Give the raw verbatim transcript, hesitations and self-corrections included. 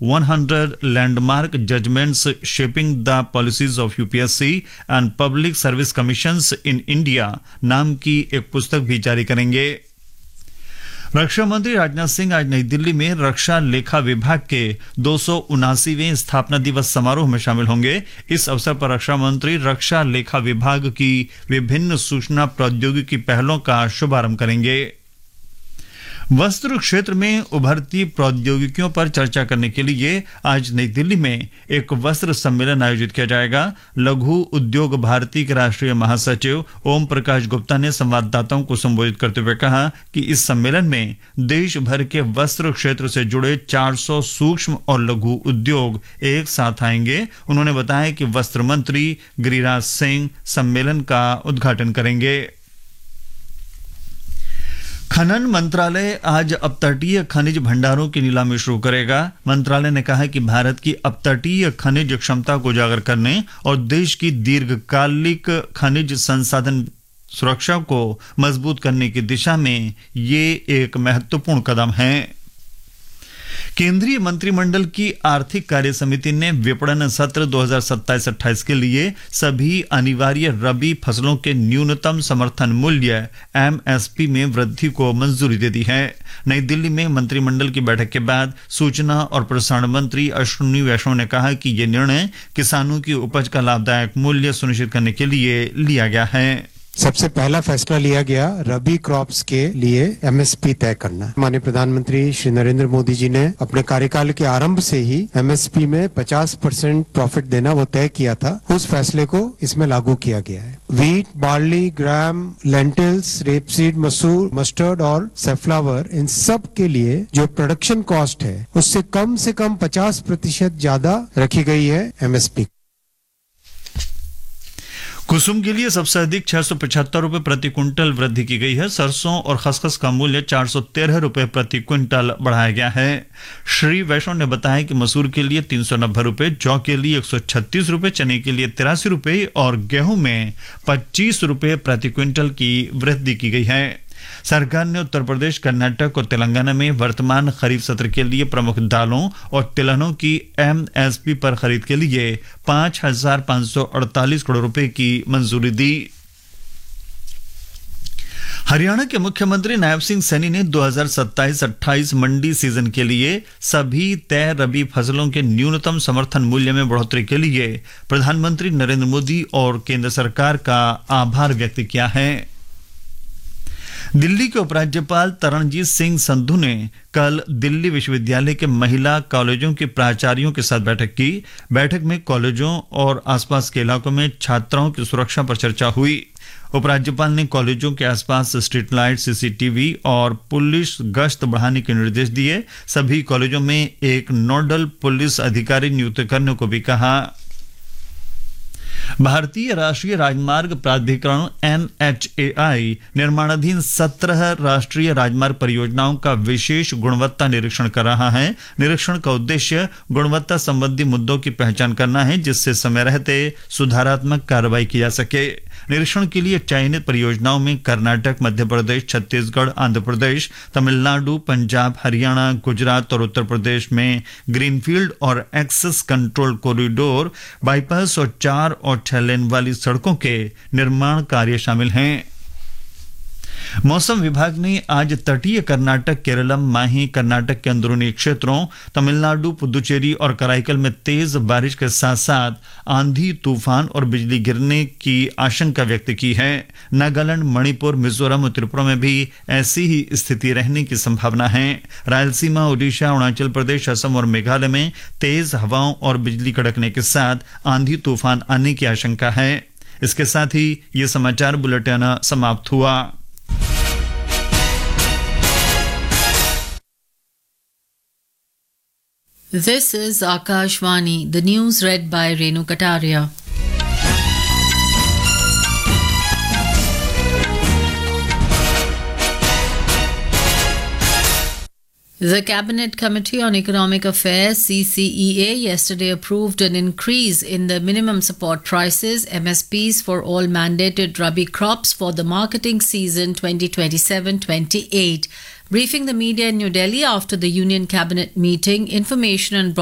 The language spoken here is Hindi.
one hundred landmark judgments shaping the policies of U P S C and Public Service Commissions in India नाम की एक पुस्तक भी जारी करेंगे। रक्षा मंत्री राजनाथ सिंह आज नई दिल्ली में रक्षा लेखा विभाग के दो सौ उनासीवें स्थापना दिवस समारोह में शामिल होंगे। इस अवसर पर रक्षा मंत्री रक्षा लेखा विभाग की विभिन्न सूचना प्रौद्योगिकी पहलों का शुभारंभ करेंगे। वस्त्र क्षेत्र में उभरती प्रौद्योगिकियों पर चर्चा करने के लिए आज नई दिल्ली में एक वस्त्र सम्मेलन आयोजित किया जाएगा। लघु उद्योग भारती के राष्ट्रीय महासचिव ओम प्रकाश गुप्ता ने संवाददाताओं को संबोधित करते हुए कहा कि इस सम्मेलन में देश भर के वस्त्र क्षेत्र से जुड़े चार सौ सूक्ष्म और लघु उद्योग एक साथ आएंगे। उन्होंने बताया कि वस्त्र मंत्री गिरिराज सिंह सम्मेलन का उद्घाटन करेंगे। खनन मंत्रालय आज अपतटीय खनिज भंडारों की नीलामी शुरू करेगा। मंत्रालय ने कहा कि भारत की अपतटीय खनिज क्षमता को उजागर करने और देश की दीर्घकालिक खनिज संसाधन सुरक्षा को मजबूत करने की दिशा में ये एक महत्वपूर्ण कदम है। केंद्रीय मंत्रिमंडल की आर्थिक कार्य समिति ने विपणन सत्र दो हज़ार सत्ताईस अट्ठाईस के लिए सभी अनिवार्य रबी फसलों के न्यूनतम समर्थन मूल्य एम एस पी में वृद्धि को मंजूरी दे दी है। नई दिल्ली में मंत्रिमंडल की बैठक के बाद सूचना और प्रसारण मंत्री अश्विनी वैष्णव ने कहा कि यह निर्णय किसानों की उपज का लाभदायक मूल्य सुनिश्चित करने के लिए लिया गया है। सबसे पहला फैसला लिया गया रबी क्रॉप्स के लिए एम एस पी तय करना। माननीय प्रधानमंत्री श्री नरेंद्र मोदी जी ने अपने कार्यकाल के आरंभ से ही एम एस पी में पचास परसेंट प्रॉफिट देना वो तय किया था। उस फैसले को इसमें लागू किया गया है। वीट, बार्ली, ग्राम, लेंटिल्स, रेपसीड, मसूर, मस्टर्ड और सेफ्लावर, इन सब के लिए जो प्रोडक्शन कॉस्ट है उससे कम से कम पचास प्रतिशत ज्यादा रखी गई है एम एस पी। कुसुम के लिए सबसे अधिक छह सौ पचहत्तर रुपए प्रति क्विंटल वृद्धि की गई है। सरसों और खसखस का मूल्य चार सौ तेरह रुपए प्रति क्विंटल बढ़ाया गया है। श्री वैष्णव ने बताया कि मसूर के लिए तीन सौ नब्बे रुपए, जौ के लिए एक सौ छत्तीस रुपए, चने के लिए तिरासी रुपए और गेहूं में पच्चीस रुपए प्रति क्विंटल की वृद्धि की गई है। सरकार ने उत्तर प्रदेश, कर्नाटक और तेलंगाना में वर्तमान खरीफ सत्र के लिए प्रमुख दालों और तिलहनों की एम एस पी पर खरीद के लिए पांच हजार पांच सौ अड़तालीस करोड़ रुपए की मंजूरी दी। हरियाणा के मुख्यमंत्री नायब सिंह सैनी ने दो हज़ार सत्ताईस अट्ठाईस मंडी सीजन के लिए सभी तय रबी फसलों के न्यूनतम समर्थन मूल्य में बढ़ोतरी के लिए प्रधानमंत्री नरेंद्र मोदी और केंद्र सरकार का आभार व्यक्त किया है। दिल्ली के उपराज्यपाल तरणजीत सिंह संधू ने कल दिल्ली विश्वविद्यालय के महिला कॉलेजों के प्राचार्यों के साथ बैठक की। बैठक में कॉलेजों और आसपास के इलाकों में छात्राओं की सुरक्षा पर चर्चा हुई। उपराज्यपाल ने कॉलेजों के आसपास स्ट्रीट लाइट, सी सी टी वी और पुलिस गश्त बढ़ाने के निर्देश दिए। सभी कॉलेजों में एक नोडल पुलिस अधिकारी नियुक्त करने को भी कहा। भारतीय राष्ट्रीय राजमार्ग प्राधिकरण एन एच ए आई निर्माणाधीन सत्रह राष्ट्रीय राजमार्ग परियोजनाओं का विशेष गुणवत्ता निरीक्षण कर रहा है। निरीक्षण का उद्देश्य गुणवत्ता संबंधी मुद्दों की पहचान करना है, जिससे समय रहते सुधारात्मक कार्रवाई की जा सके। निरीक्षण के लिए चयनित परियोजनाओं में कर्नाटक, मध्य प्रदेश, छत्तीसगढ़, आंध्र प्रदेश, तमिलनाडु, पंजाब, हरियाणा, गुजरात और उत्तर प्रदेश में ग्रीनफील्ड और एक्सेस कंट्रोल कॉरिडोर, बाईपास और चार और छह लेन वाली सड़कों के निर्माण कार्य शामिल हैं। मौसम विभाग ने आज तटीय कर्नाटक, केरलम, माही, कर्नाटक के अंदरूनी क्षेत्रों, तमिलनाडु, पुदुचेरी और कराईकल में तेज बारिश के साथ साथ आंधी, तूफान और बिजली गिरने की आशंका व्यक्त की है। नागालैंड, मणिपुर, मिजोरम और त्रिपुरा में भी ऐसी ही स्थिति रहने की संभावना है। रायलसीमा, ओडिशा, अरुणाचल प्रदेश, असम और मेघालय में तेज हवाओं और बिजली कड़कने के साथ आंधी, तूफान आने की आशंका है। इसके साथ ही ये समाचार बुलेटिन समाप्त हुआ। This is Akashvani, the news read by Renu Kataria. The Cabinet Committee on Economic Affairs C C E A yesterday approved an increase in the minimum support prices M S Ps for all mandated rabi crops for the marketing season twenty twenty-seven twenty-eight. Briefing the media in New Delhi after the Union Cabinet meeting, Information and